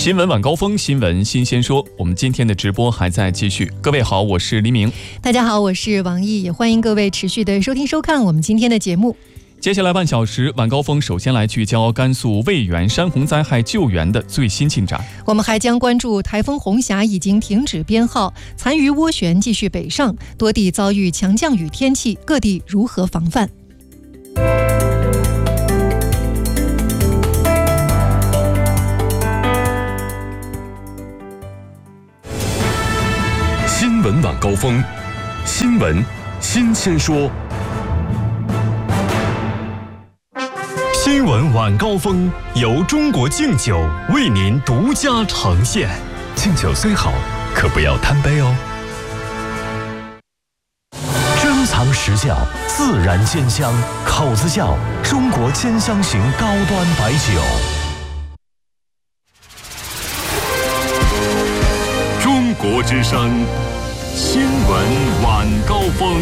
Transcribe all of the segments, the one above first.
新闻晚高峰，新闻新鲜说。我们今天的直播还在继续。各位好，我是黎明。 大家好，我是王毅，也欢迎各位持续的收听收看我们今天的节目。 接下来半小时，晚高峰首先来聚焦甘肃渭源山洪灾害救援的最新进展。 我们还将关注台风红霞已经停止编号，残余涡旋继续北上，多地遭遇强降雨天气，各地如何防范？ 新闻晚高峰，新闻新鲜说。新闻晚高峰由中国敬酒为您独家呈现。敬酒虽好，可不要贪杯哦。珍藏实窖，自然煎香，口子窖中国煎香型高端白酒。中国之声，新闻晚高峰。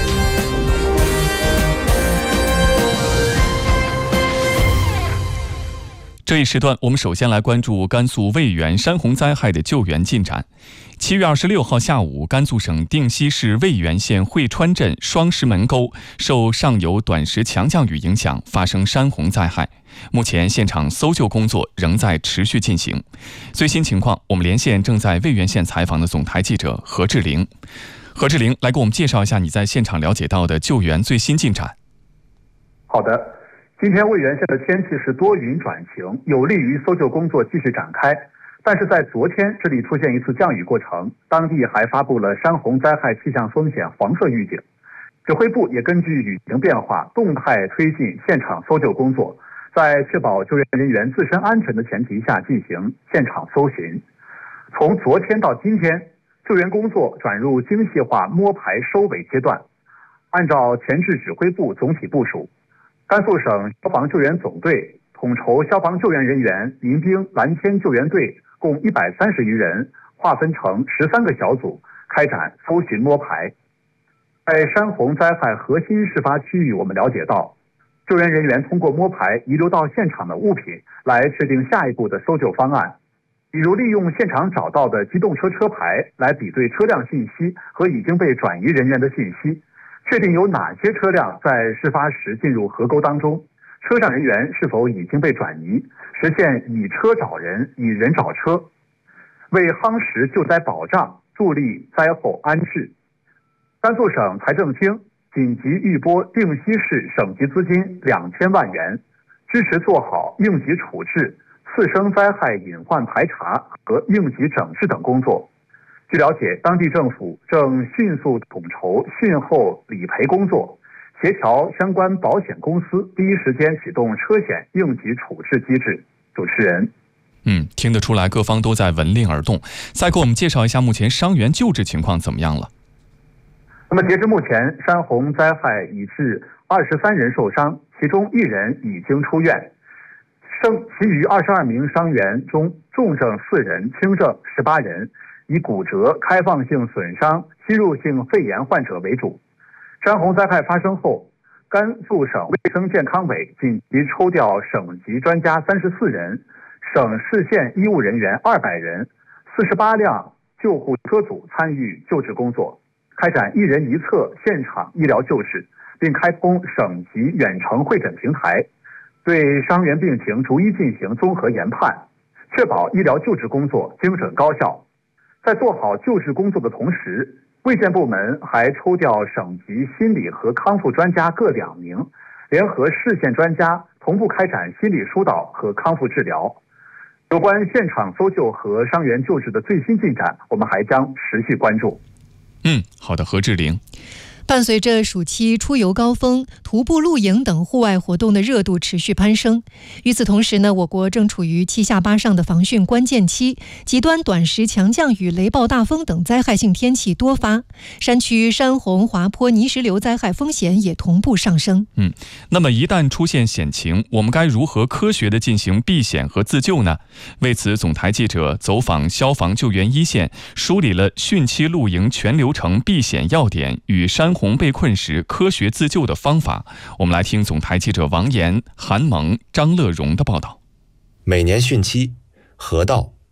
这一时段，我们首先来关注甘肃渭源山洪灾害的救援进展。7月26号下午，甘肃省定西市渭源县会川镇双石门沟受上游短时强降雨影响，发生山洪灾害。目前现场搜救工作仍在持续进行。最新情况，我们连线正在渭源县采访的总台记者何志玲。何志玲，来给我们介绍一下你在现场了解到的救援最新进展。 好的，今天渭源县的天气是多云转晴，有利于搜救工作继续展开。但是在昨天，这里出现一次降雨过程，当地还发布了山洪灾害气象风险黄色预警。指挥部也根据雨情变化，动态推进现场搜救工作，在确保救援人员自身安全的前提下进行现场搜寻。从昨天到今天，救援工作转入精细化摸排收尾阶段。按照前置指挥部总体部署，甘肃省消防救援总队统筹消防救援人员、民兵、蓝天救援队共130余人，划分成13个小组，开展搜寻摸排。在山洪灾害核心事发区域，我们了解到，救援人员通过摸排遗留到现场的物品来确定下一步的搜救方案，比如利用现场找到的机动车车牌来比对车辆信息和已经被转移人员的信息，确定有哪些车辆在事发时进入河沟当中，车上人员是否已经被转移，实现以车找人，以人找车，为夯实救灾保障，助力灾后安置。甘肃省财政厅紧急预拨定西市省级资金2000万元，支持做好应急处置、次生灾害隐患排查和应急整治等工作。据了解，当地政府正迅速统筹汛后理赔工作，协调相关保险公司第一时间启动车险应急处置机制。主持人， 听得出来各方都在闻令而动。再给我们介绍一下目前伤员救治情况怎么样了？ 那么截至目前，山洪灾害已致23人受伤，其中1人已经出院。其余22名伤员中，重症4人，轻症18人，以骨折、开放性损伤、吸入性肺炎患者为主。山洪灾害发生后，甘肃省卫生健康委紧急抽调省级专家34人，省市县医务人员200人，48辆救护车组参与救治工作，开展1人1侧现场医疗救治，并开通省级远程会诊平台，对伤员病情逐一进行综合研判，确保医疗救治工作精准高效。在做好救治工作的同时，卫健部门还抽调省级心理和康复专家各2名，联合市县专家同步开展心理疏导和康复治疗。有关现场搜救和伤员救治的最新进展，我们还将持续关注。 好的，何志玲。 伴随着暑期出游高峰，徒步露营等户外活动的热度持续攀升。与此同时呢，我国正处于7下8上的防汛关键期，极端短时强降雨、雷暴大风等灾害性天气多发，山区山洪、滑坡、泥石流灾害风险也同步上升。 那么一旦出现险情，我们该如何科学地进行避险和自救呢？为此，总台记者走访消防救援一线，梳理了汛期露营全流程避险要点与山洪被困时科学自救的方法。我们来听总台记者王岩、韩萌、张乐荣的报道。 每年汛期，河道、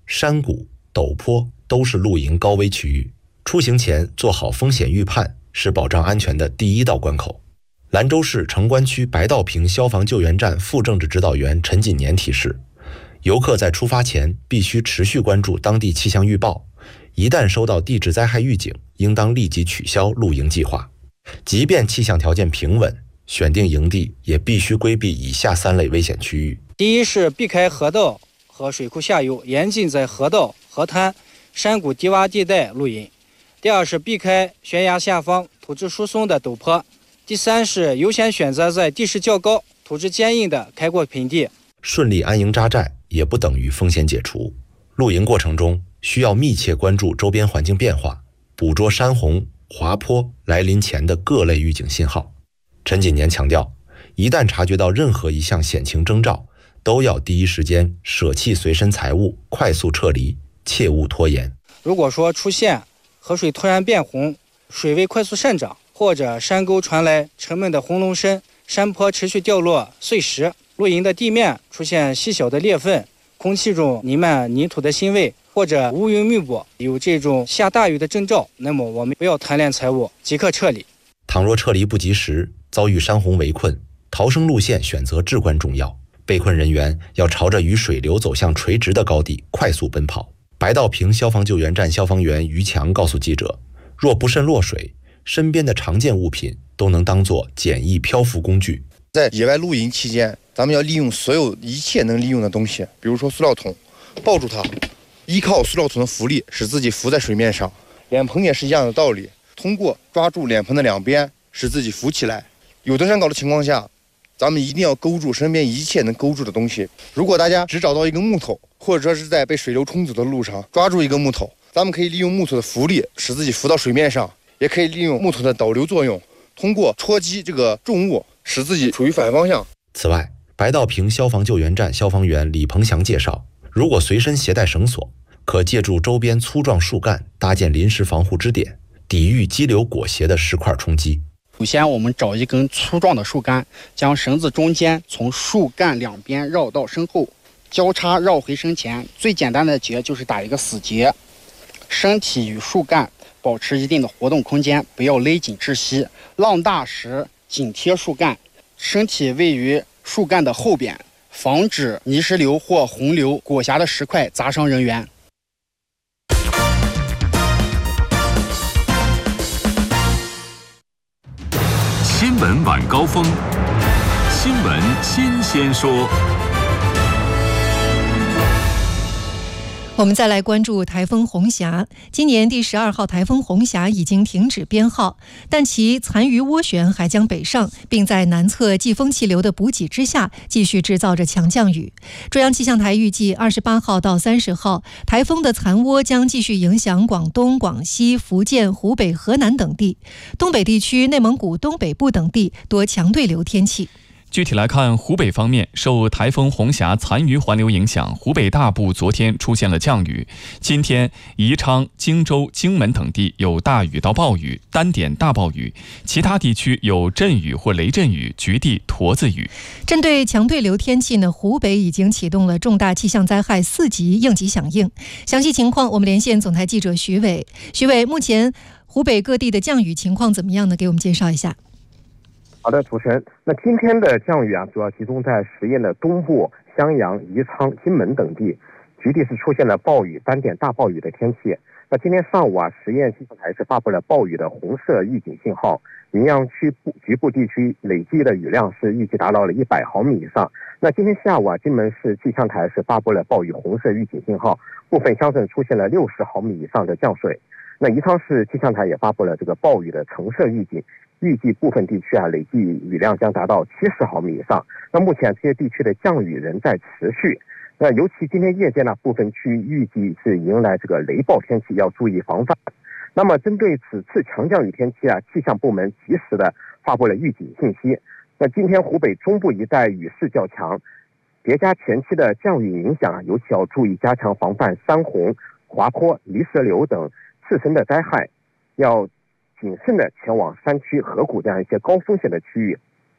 山谷、陡坡都是露营高危区域，出行前做好风险预判是保障安全的第一道关口。兰州市城关区白道坪消防救援站副政治指导员陈锦年提示，游客在出发前必须持续关注当地气象预报，一旦收到地质灾害预警，应当立即取消露营计划。即便气象条件平稳，选定营地也必须规避以下3类危险区域。 第一是避开河道和水库下游，严禁在河道、河滩、山谷低洼地带露营。第二是避开悬崖下方土质疏松的陡坡。第三是优先选择在地势较高、土质坚硬的开阔平地。 顺利安营扎寨也不等于风险解除，露营过程中需要密切关注周边环境变化，捕捉山洪、滑坡来临前的各类预警信号。陈锦年强调，一旦察觉到任何一项险情征兆，都要第一时间舍弃随身财物，快速撤离，切勿拖延。 如果说出现河水突然变红、水位快速上涨，或者山沟传来沉闷的轰隆声，山坡持续掉落碎石，露营的地面出现细小的裂缝，空气中弥漫泥土的腥味，或者乌云密布，有这种下大雨的征兆，那么我们不要贪恋财物，即刻撤离。 倘若撤离不及时，遭遇山洪围困，逃生路线选择至关重要。被困人员要朝着与水流走向垂直的高地快速奔跑。白道坪消防救援站消防员于强告诉记者，若不慎落水，身边的常见物品都能当作简易漂浮工具。 在野外露营期间，咱们要利用所有一切能利用的东西，比如说塑料桶，抱住它，依靠塑料桶的浮力使自己浮在水面上。脸盆也是一样的道理，通过抓住脸盆的两边使自己浮起来。有登山稿的情况下，咱们一定要勾住身边一切能勾住的东西。如果大家只找到一根木头，或者说是在被水流冲走的路上抓住一根木头，咱们可以利用木头的浮力使自己浮到水面上，也可以利用木头的导流作用，通过戳击这个重物使自己处于反方向。 此外，白道坪消防救援站消防员李鹏翔介绍，如果随身携带绳索，可借助周边粗壮树干搭建临时防护支点，抵御激流裹挟的石块冲击。 首先我们找一根粗壮的树干，将绳子中间从树干两边绕到身后，交叉绕回身前。最简单的结就是打一个死结，身体与树干保持一定的活动空间，不要勒紧窒息。浪大时紧贴树干，身体位于树干的后边，防止泥石流或洪流裹挟的石块砸伤人员。 新闻晚高峰，新闻新鲜说。 我们再来关注台风红霞。今年第12号台风红霞已经停止编号，但其残余涡旋还将北上，并在南侧季风气流的补给之下，继续制造着强降雨。中央气象台预计28号到30号，台风的残涡将继续影响广东、广西、福建、湖北、河南等地，东北地区、内蒙古东北部等地多强对流天气。 具体来看，湖北方面受台风红霞残余环流影响，湖北大部昨天出现了降雨。今天宜昌、荆州、荆门等地有大雨到暴雨、单点大暴雨，其他地区有阵雨或雷阵雨、局地坨子雨。 针对强对流天气呢，湖北已经启动了重大气象灾害4级应急响应。详细情况我们连线总台记者徐伟。徐伟，目前湖北各地的降雨情况怎么样呢？给我们介绍一下。 好的，主持人。那今天的降雨主要集中在十堰的东部、襄阳、宜昌、荆门等地，局地是出现了暴雨、单点大暴雨的天气。那今天上午十堰气象台是发布了暴雨的红色预警信号，云阳区局部地区累计的雨量是预计达到了100毫米以上。那今天下午荆门市气象台是发布了暴雨红色预警信号，部分乡镇出现了60毫米以上的降水。那宜昌市气象台也发布了这个暴雨的橙色预警，预计部分地区累计雨量将达到70毫米以上。那目前这些地区的降雨仍在持续。那尤其今天夜间部分区预计是迎来这个雷暴天气，要注意防范。那么针对此次强降雨天气气象部门及时的发布了预警信息。那今天湖北中部一带雨势较强，叠加前期的降雨影响尤其要注意加强防范山洪、滑坡、泥石流等自身的灾害，要谨慎的前往山区、河谷这样一些高风险的区域。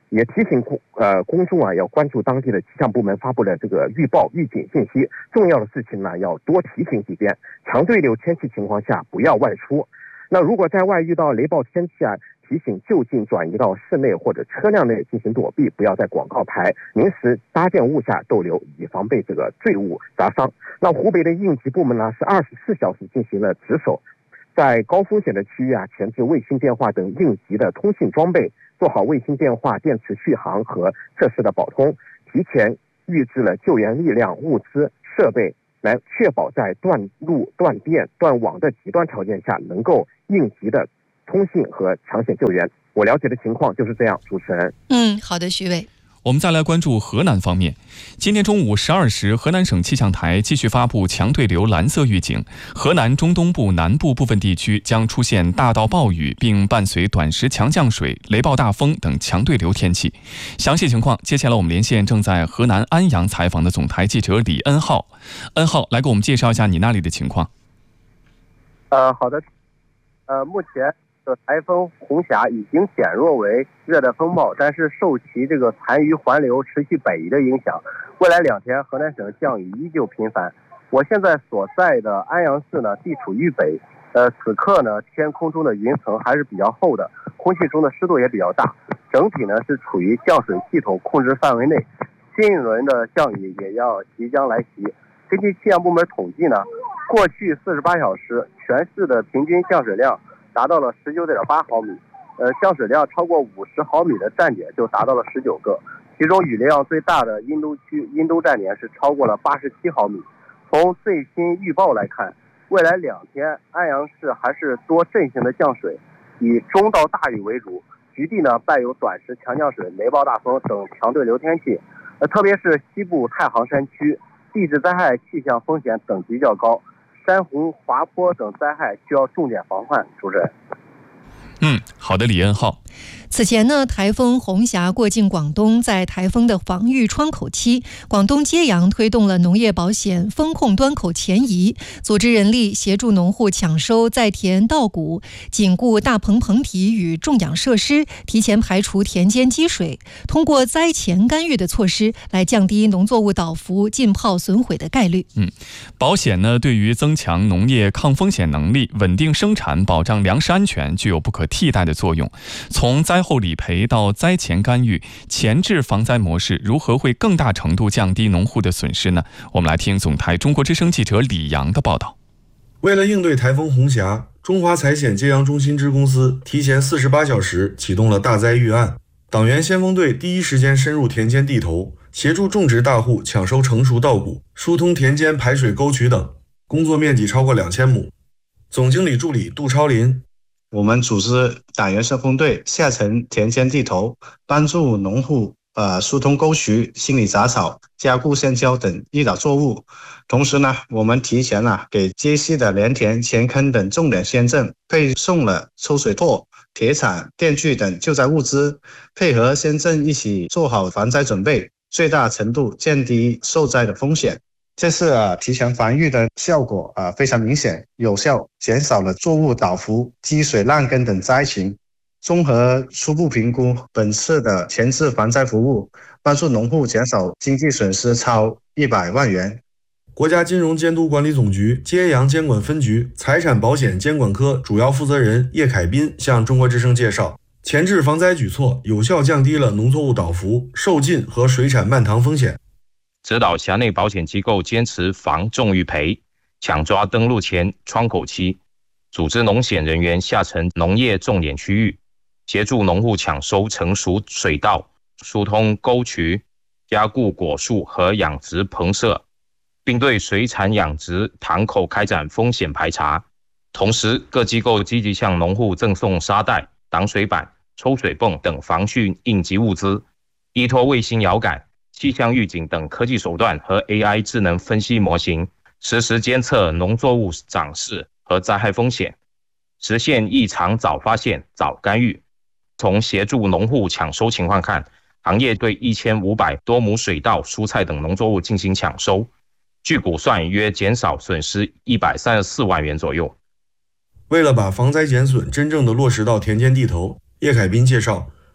也提醒公众啊要关注当地的气象部门发布的这个预报预警信息，重要的事情呢要多提醒几遍，强对流天气情况下不要外出。那如果在外遇到雷暴天气啊，提醒就近转移到室内或者车辆内进行躲避，不要在广告牌、临时搭建物下逗留，以防被这个坠物砸伤。那湖北的应急部门呢是24小时进行了值守，在高风险的区域啊，前置卫星电话等应急的通信装备，做好卫星电话电池续航和设施的保通，提前预置了救援力量、物资、设备，来确保在断路、断电、断网的极端条件下能够应急的通信和抢险救援。我了解的情况就是这样，主持人。 好的，徐伟。 我们再来关注河南方面。今天中午12时，河南省气象台继续发布强对流蓝色预警，河南中东部南部部分地区将出现大到暴雨，并伴随短时强降水、雷暴大风等强对流天气。详细情况，接下来我们连线正在河南安阳采访的总台记者李恩浩。恩浩，来给我们介绍一下你那里的情况。 好的。目前台风红霞已经减弱为热带风暴，但是受其这个残余环流持续北移的影响，未来2天河南省降雨依旧频繁。我现在所在的安阳市呢，地处豫北，此刻呢天空中的云层还是比较厚的，空气中的湿度也比较大，整体呢是处于降水系统控制范围内，新一轮的降雨也要即将来袭。根据气象部门统计呢，过去48小时全市的平均降水量达到了19.8毫米，降水量超过50毫米的站点就达到了19个，其中雨量最大的殷都区殷都站点是超过了87毫米。从最新预报来看，未来2天安阳市还是多阵性的降水，以中到大雨为主，局地呢伴有短时强降水、雷暴大风等强对流天气，特别是西部太行山区，地质灾害气象风险等级较高，山洪、滑坡等灾害需要重点防范。主持人。 好的，李恩浩。 此前呢，台风红霞过境广东，在台风的防御窗口期，广东揭阳推动了农业保险风控端口前移，组织人力协助农户抢收在田稻谷，紧固大棚棚体与种养设施，提前排除田间积水，通过灾前干预的措施来降低农作物倒伏、浸泡损毁的概率。 保险呢，对于增强农业抗风险能力、稳定生产、保障粮食安全具有不可替代的作用。从灾后理赔到灾前干预，前置防灾模式如何会更大程度降低农户的损失呢？我们来听总台中国之声记者李阳的报道。 为了应对台风红霞，中华财险揭阳中心支公司提前48小时启动了大灾预案，党员先锋队第一时间深入田间地头，协助种植大户抢收成熟稻谷，疏通田间排水沟渠等，工作面积超过2000亩。总经理助理杜超林。 我们组织党员先锋队下沉田间地头，帮助农户疏通沟渠、清理杂草、加固线胶等易倒作物。同时呢，我们提前给接溪的连田、前坑等重点县镇配送了抽水垛、铁铲、电锯等救灾物资，配合县镇一起做好防灾准备，最大程度降低受灾的风险。这次提前防御的效果非常明显，有效减少了作物倒伏、积水烂根等灾情。综合初步评估，本次的前置防灾服务帮助农户减少经济损失超100万元。 国家金融监督管理总局揭阳监管分局财产保险监管科主要负责人叶凯斌向中国之声介绍，前置防灾举措有效降低了农作物倒伏、受浸和水产漫塘风险。 指导辖内保险机构坚持防重预赔，抢抓登录前窗口期，组织农险人员下沉农业重点区域，协助农户抢收成熟水稻，疏通沟渠，加固果树和养殖棚舍，并对水产养殖塘口开展风险排查。同时，各机构积极向农户赠送沙袋、挡水板、抽水泵等防汛应急物资，依托卫星遥感、气象预警等科技手段和 AI 智能分析模型，实时监测农作物长势和灾害风险，实现异常早发现、早干预。从协助农户抢收情况看，行业对1500多亩水稻、蔬菜等农作物进行抢收，据估算约减少损失134万元左右。 为了把防灾减损真正的落实到田间地头，叶凯斌介绍，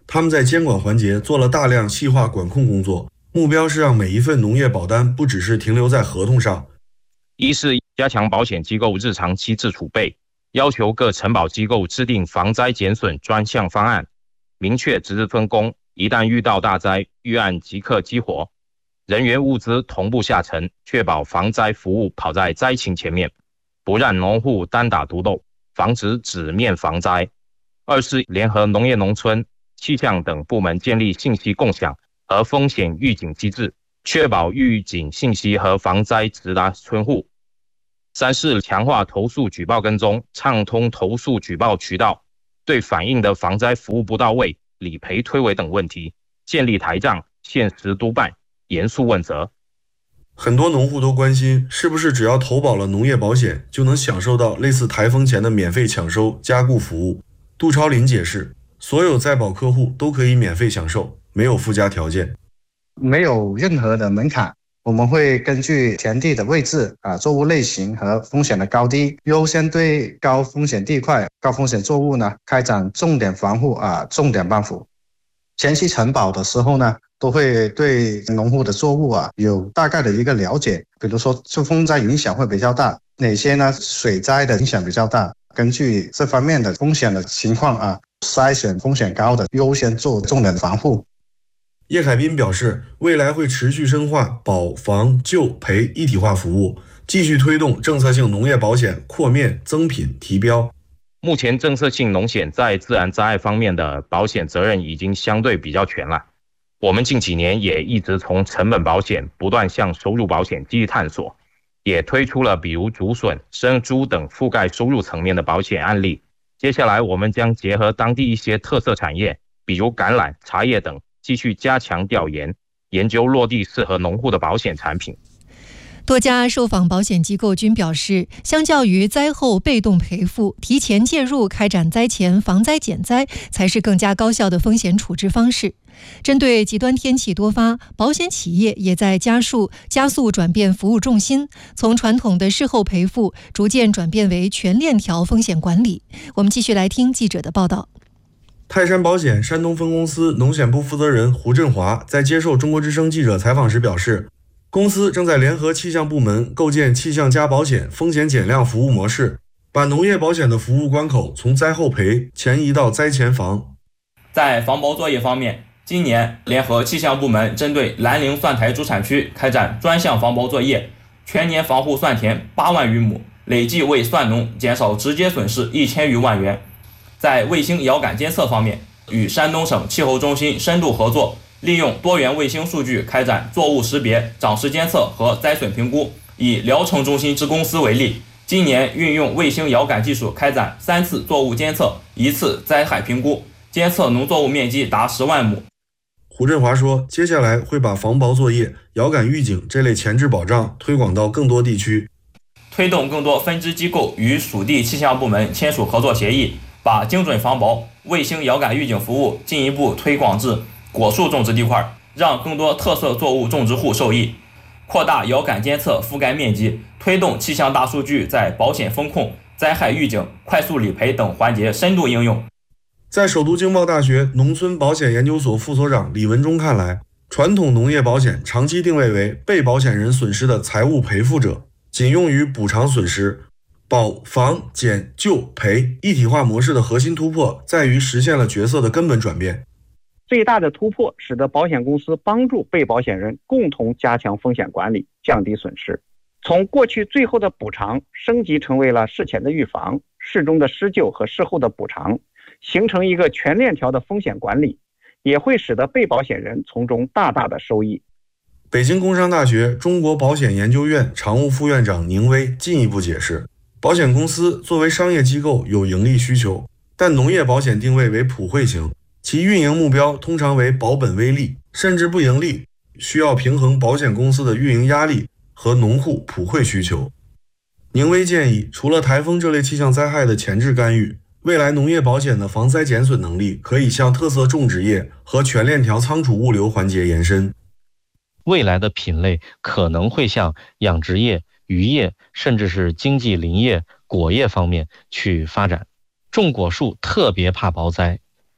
他们在监管环节做了大量细化管控工作，目标是让每一份农业保单不只是停留在合同上。 一是加强保险机构日常机制储备，要求各承保机构制定防灾减损专项方案，明确职责分工，一旦遇到大灾，预案即刻激活，人员物资同步下沉，确保防灾服务跑在灾情前面，不让农户单打独斗，防止纸面防灾。二是联合农业农村、气象等部门建立信息共享和风险预警机制，确保预警信息和防灾直达村户。三是强化投诉举报跟踪，畅通投诉举报渠道，对反映的防灾服务不到位、理赔推诿等问题，建立台账，限时督办，严肃问责。 很多农户都关心，是不是只要投保了农业保险，就能享受到类似台风前的免费抢收加固服务？杜超林解释，所有在保客户都可以免费享受，没有附加条件， 没有任何的门槛。我们会根据田地的位置、作物类型和风险的高低，优先对高风险地块、高风险作物呢开展重点防护、重点帮扶。前期承保的时候呢，都会对农户的作物有大概的一个了解，比如说受风灾影响会比较大，哪些呢水灾的影响比较大，根据这方面的风险的情况筛选风险高的，优先做重点防护。 叶凯斌表示，未来会持续深化保防救赔一体化服务，继续推动政策性农业保险扩面增品提标。 目前政策性农险在自然灾害方面的保险责任已经相对比较全了。我们近几年也一直从成本保险不断向收入保险继续探索，也推出了比如竹笋、生猪等覆盖收入层面的保险案例。接下来我们将结合当地一些特色产业，比如橄榄、茶叶等，继续加强调研，研究落地适合农户的保险产品。 多家受访保险机构均表示，相较于灾后被动赔付，提前介入开展灾前防灾减灾才是更加高效的风险处置方式。针对极端天气多发，保险企业也在加速转变服务重心，从传统的事后赔付逐渐转变为全链条风险管理。我们继续来听记者的报道。 泰山保险山东分公司农险部负责人胡振华在接受中国之声记者采访时表示，公司正在联合气象部门构建气象加保险风险减量服务模式，把农业保险的服务关口从灾后赔前移到灾前防。 在防雹作业方面，今年联合气象部门针对兰陵蒜台主产区开展专项防雹作业，全年防护蒜田8万余亩，累计为蒜农减少直接损失1000余万元。在卫星遥感监测方面，与山东省气候中心深度合作，利用多元卫星数据开展作物识别、长势监测和灾损评估。以聊城中心支公司为例，今年运用卫星遥感技术开展3次作物监测、1次灾害评估，监测农作物面积达10万亩。 胡振华说，接下来会把防雹作业、遥感预警这类前置保障推广到更多地区， 推动更多分支机构与属地气象部门签署合作协议，把精准防雹、卫星遥感预警服务进一步推广至果树种植地块，让更多特色作物种植户受益，扩大遥感监测覆盖面积，推动气象大数据在保险风控、灾害预警、快速理赔等环节深度应用。 在首都经贸大学农村保险研究所副所长李文忠看来，传统农业保险长期定位为被保险人损失的财务赔付者，仅用于补偿损失。保防减救赔一体化模式的核心突破在于实现了角色的根本转变。 最大的突破使得保险公司帮助被保险人共同加强风险管理，降低损失。从过去最后的补偿升级成为了事前的预防、事中的施救和事后的补偿，形成一个全链条的风险管理，也会使得被保险人从中大大的受益。 北京工商大学中国保险研究院常务副院长宁威进一步解释，保险公司作为商业机构有盈利需求，但农业保险定位为普惠型，其运营目标通常为保本微利，甚至不盈利，需要平衡保险公司的运营压力和农户普惠需求。宁威建议，除了台风这类气象灾害的前置干预，未来农业保险的防灾减损能力可以向特色种植业和全链条仓储物流环节延伸。 未来的品类可能会向养殖业、渔业，甚至是经济林业、果业方面去发展。种果树特别怕雹灾，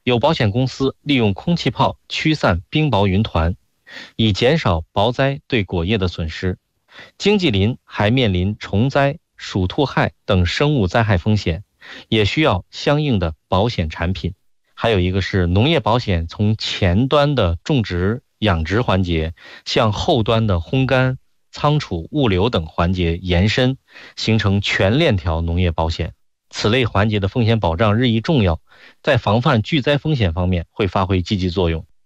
有保险公司利用空气炮驱散冰雹云团，以减少雹灾对果叶的损失。经济林还面临虫灾、鼠兔害等生物灾害风险，也需要相应的保险产品。还有一个是农业保险从前端的种植、养殖环节向后端的烘干、仓储、物流等环节延伸，形成全链条农业保险。此类环节的风险保障日益重要，在防范巨灾风险方面会发挥积极作用。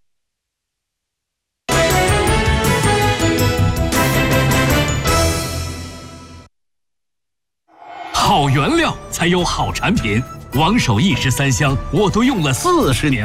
好原料才有好产品，王守一石3香我都用了40年。